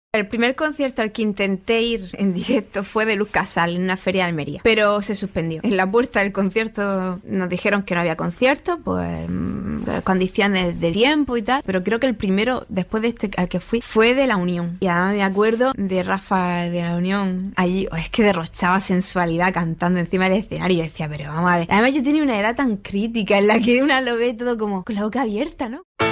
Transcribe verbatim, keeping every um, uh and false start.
El primer concierto al que intenté ir en directo fue de Luz Casal en una feria de Almería, pero se suspendió. En la puerta del concierto nos dijeron que no había concierto, pues condiciones de tiempo y tal, pero creo que el primero, después de este al que fui, fue de La Unión. Y además me acuerdo de Rafa de La Unión, allí, oh, es que derrochaba sensualidad cantando encima del escenario. Y yo decía, pero vamos a ver. Además yo tenía una edad tan crítica en la que una lo ve todo como con la boca abierta, ¿no?